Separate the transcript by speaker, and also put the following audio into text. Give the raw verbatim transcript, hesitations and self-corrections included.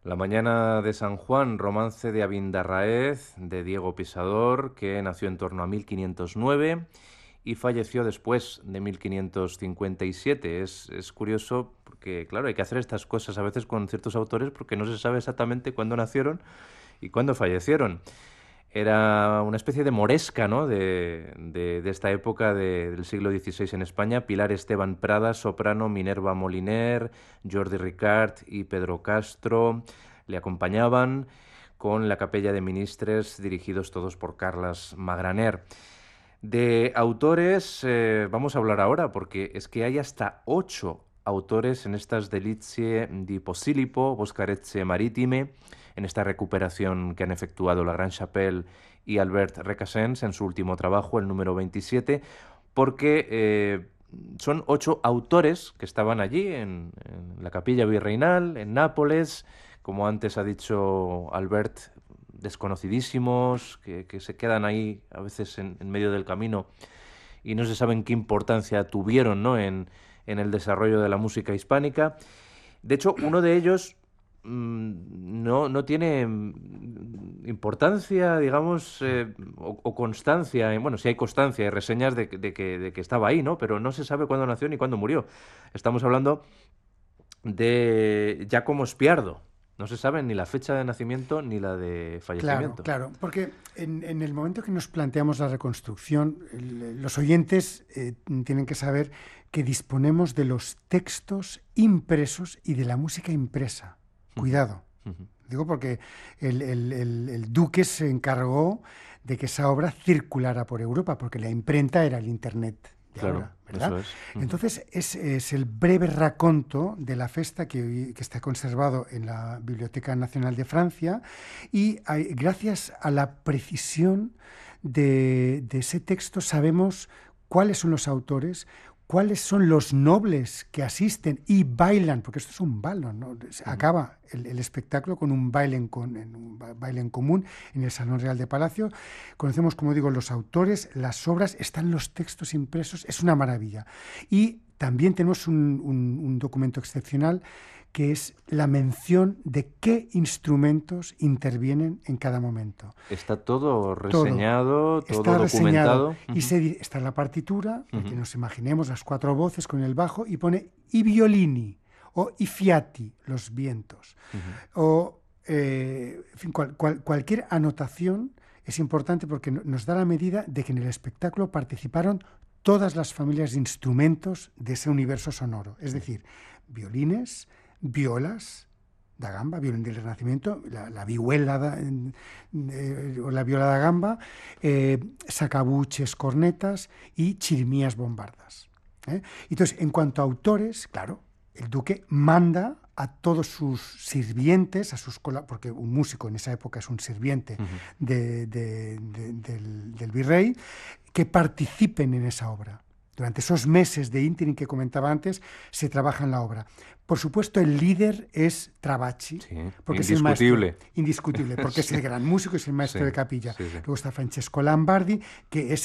Speaker 1: La mañana de San Juan, romance de Abindarráez, de Diego Pisador, que nació en torno a mil quinientos nueve y falleció después de mil quinientos cincuenta y siete. Es, es curioso porque, claro, hay que hacer estas cosas a veces con ciertos autores porque no se sabe exactamente cuándo nacieron y cuándo fallecieron. Era una especie de moresca, ¿no?, de, de, de esta época de, del siglo dieciséis en España. Pilar Esteban Prada, soprano, Minerva Moliner, Jordi Ricart y Pedro Castro le acompañaban con la Capella de Ministres, dirigidos todos por Carles Magraner. De autores eh, vamos a hablar ahora, porque es que hay hasta ocho autores en estas Delizie di Posillipo, Boscarecce Maritime, en esta recuperación que han efectuado la Gran Chapelle y Albert Recasens en su último trabajo, el número veintisiete, porque eh, son ocho autores que estaban allí en, en la Capilla Virreinal, en Nápoles, como antes ha dicho Albert, desconocidísimos, que, que se quedan ahí a veces en, en medio del camino y no se saben qué importancia tuvieron, ¿no?, en, en el desarrollo de la música hispánica. De hecho, uno de ellos mmm, no, no tiene importancia, digamos, eh, o, o constancia, bueno, sí hay constancia y reseñas de, de, que, de que estaba ahí, ¿no?, pero no se sabe cuándo nació ni cuándo murió. Estamos hablando de Giacomo Spiardo. No se sabe ni la fecha de nacimiento ni la de
Speaker 2: Claro,
Speaker 1: fallecimiento.
Speaker 2: claro, porque en, en el momento que nos planteamos la reconstrucción, el, los oyentes eh, tienen que saber que disponemos de los textos impresos y de la música impresa. Cuidado. Digo porque el, el, el, el duque se encargó de que esa obra circulara por Europa, porque la imprenta era el Internet de
Speaker 1: Claro,
Speaker 2: ahora, ¿verdad?
Speaker 1: eso es. Uh-huh.
Speaker 2: Entonces es, es el breve raconto de la festa que, que está conservado en la Biblioteca Nacional de Francia y hay, gracias a la precisión de, de ese texto sabemos cuáles son los autores, cuáles son los nobles que asisten y bailan, porque esto es un baile, ¿no? Acaba el, el espectáculo con un baile, en, con, en un baile en común en el Salón Real de Palacio. Conocemos, como digo, los autores, las obras, están los textos impresos, es una maravilla. Y también tenemos un, un, un documento excepcional que es la mención de qué instrumentos intervienen en cada momento.
Speaker 1: Está todo reseñado, todo,
Speaker 2: todo
Speaker 1: está documentado.
Speaker 2: Reseñado. Y se, está en la partitura, uh-huh. que nos imaginemos las cuatro voces con el bajo, y pone i violini o i fiati, los vientos. Uh-huh. O, eh, en fin, cual, cual, cualquier anotación es importante porque nos da la medida de que en el espectáculo participaron todas las familias de instrumentos de ese universo sonoro. Es decir, violines, violas da gamba, violín del Renacimiento, la, la vihuela da, eh, o la viola da gamba, eh, sacabuches, cornetas y chirimías bombardas. ¿eh? Entonces, en cuanto a autores, claro, el duque manda a todos sus sirvientes, a sus porque un músico en esa época es un sirviente uh-huh. de, de, de, del, del virrey, que participen en esa obra. Durante esos meses de ínterim que comentaba antes, se trabaja en la obra. Por supuesto, el líder es Travacci,
Speaker 1: sí,
Speaker 2: porque
Speaker 1: indiscutible.
Speaker 2: es el maestro, indiscutible, porque sí. es el gran músico, es el maestro sí, de capilla.
Speaker 1: Sí, sí.
Speaker 2: Luego está Francesco Lambardi, que es